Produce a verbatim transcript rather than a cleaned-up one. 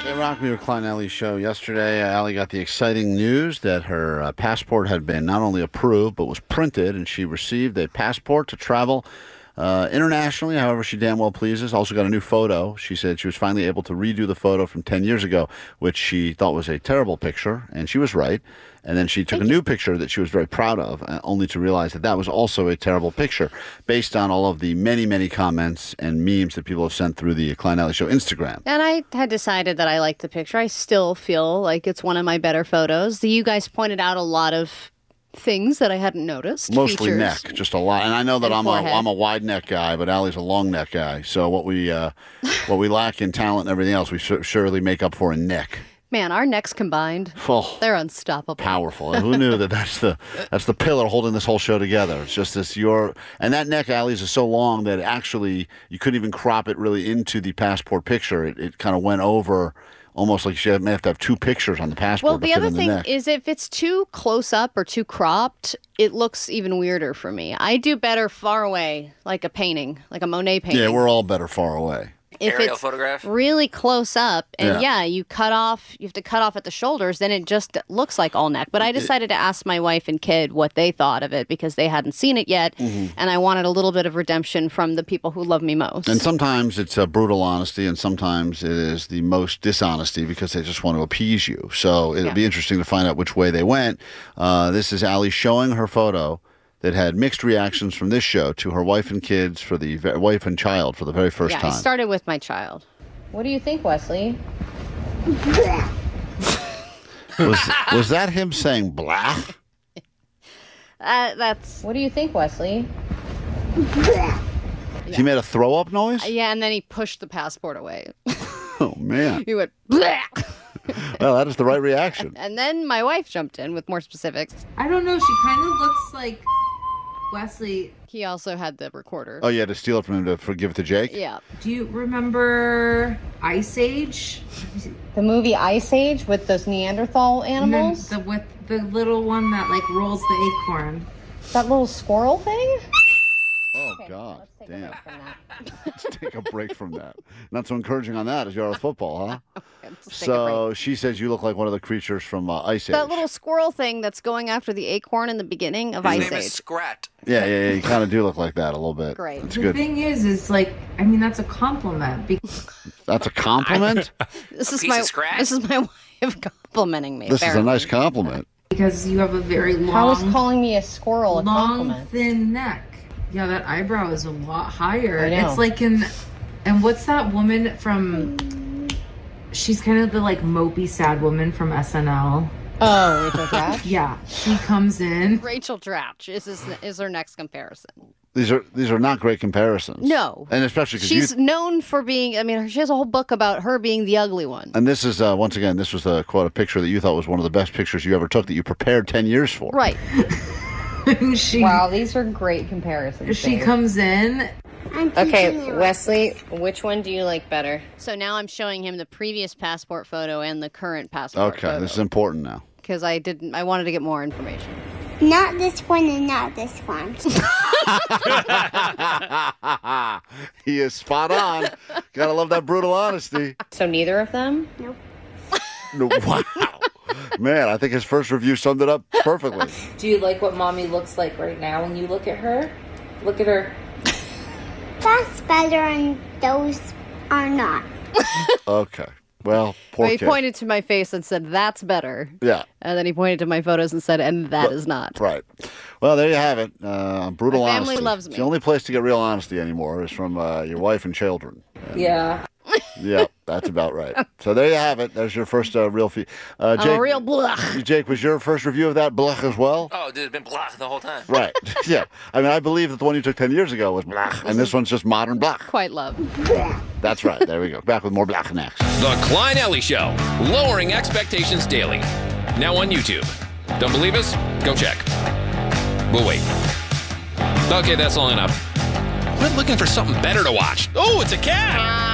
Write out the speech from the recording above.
Hey, Rock Me with Klein Alley show. Yesterday, uh, Allie got the exciting news that her uh, passport had been not only approved, but was printed, and she received a passport to travel uh, internationally, however she damn well pleases. Also got a new photo. She said she was finally able to redo the photo from ten years ago, which she thought was a terrible picture, and she was right. And then she took a new picture that she was very proud of, uh, only to realize that that was also a terrible picture, based on all of the many, many comments and memes that people have sent through the Klein Alley Show Instagram. And I had decided that I liked the picture. I still feel like it's one of my better photos. You guys pointed out a lot of things that I hadn't noticed. Mostly Features. neck, just a lot. And I know that And I'm a forehead. I'm a wide neck guy, but Allie's a long neck guy. So what we uh, what we lack in talent and everything else, we sur- surely make up for in neck. Man, our necks combined, Oh, they're unstoppable. powerful. And who knew that that's the that's the pillar holding this whole show together? It's just this your and that neck, Allie's, is so long that actually you couldn't even crop it really into the passport picture. It it kind of went over. Almost like she may have to have two pictures on the passport. Well, to the fit other in the thing neck. is if it's too close up or too cropped, it looks even weirder for me. I do better far away, like a painting, like a Monet painting. Yeah, we're all better far away. If Aerial it's photograph? really close up, and Yeah. yeah. you cut off, you have to cut off at the shoulders, then it just looks like all neck. But I decided to ask my wife and kid what they thought of it because they hadn't seen it yet, and I wanted a little bit of redemption from the people who love me most. And sometimes it's a brutal honesty, and sometimes it is the most dishonesty because they just want to appease you. So it'll Yeah. be interesting to find out which way they went. Uh, this is Allie showing her photo that had mixed reactions from this show to her wife and kids for the ve- wife and child for the very first yeah, time. I started with my child. What do you think, Wesley? was was that him saying blah? Uh, that's. What do you think, Wesley? He made a throw up noise. Yeah, and then he pushed the passport away. Oh man! He went, bleh! Well, that is the right reaction. And then my wife jumped in with more specifics. I don't know. She kind of looks like Wesley. He also had the recorder. Oh, yeah, to steal it from him to forgive it to Jake. Yeah. Do you remember Ice Age? The movie Ice Age with those Neanderthal And then animals? the with the little one that like rolls the acorn. That little squirrel thing? Oh God! Let's take Damn. a break from that. Let's take a break from that. Not so encouraging on that as you are with football, huh? Let's take a break. So she says you look like one of the creatures from uh, Ice Age. That little squirrel thing that's going after the acorn in the beginning of His Ice name Age. is Scrat. Yeah, yeah, yeah. You kind of do look like that a little bit. Great. It's The good. thing is, is like, I mean, that's a compliment because That's a compliment. This A is piece my of scratch? this is my wife complimenting me. This is a apparently. nice compliment. because you have a very long, How is calling me a squirrel a long, compliment? thin neck. Yeah, that eyebrow is a lot higher. I know. It's like in, and what's that woman from? She's kind of the like mopey sad woman from S N L. Oh, Rachel Dratch? Yeah, she comes in. Rachel Dratch is his, is her next comparison. These are these are not great comparisons. No. and especially because She's you. known for being, I mean, she has a whole book about her being the ugly one. And this is uh, once again, this was a quote, a picture that you thought was one of the best pictures you ever took that you prepared ten years for. Right. she Wow, these are great comparisons. she babe. comes in. Okay, Wesley, which one do you like better? So now I'm showing him the previous passport photo and the current passport Okay, photo. this is important now. Because I didn't, I wanted to get more information. Not this one and not this one. He is spot on. Gotta love that brutal honesty. So neither of them? Nope. No, wow. Man, I think his first review summed it up perfectly. Do you like what mommy looks like right now when you look at her? Look at her. That's better and those are not. Okay. Well, poor Well, he kid. pointed to my face and said, that's better. Yeah, And then he pointed to my photos and said, and that is not. right. Well, there you have it. Uh, brutal My family honesty. loves It's me. the only place to get real honesty anymore is from uh, your wife and children. Yeah. Yeah, that's about right. So there you have it. There's your first uh, real fee. Uh, I'm Jake, a real blah. Jake, was your first review of that blech as well? Oh, dude, it's been blah the whole time. Right. Yeah. I mean, I believe that the one you took ten years ago was blech, and this one's just modern blech. Quite love. That's right. There we go. Back with more blech next. The Klein Alley Show, lowering expectations daily. Now on YouTube. Don't believe us? Go check. We'll wait. Okay, that's all enough. Quit looking for something better to watch. Oh, it's a cat!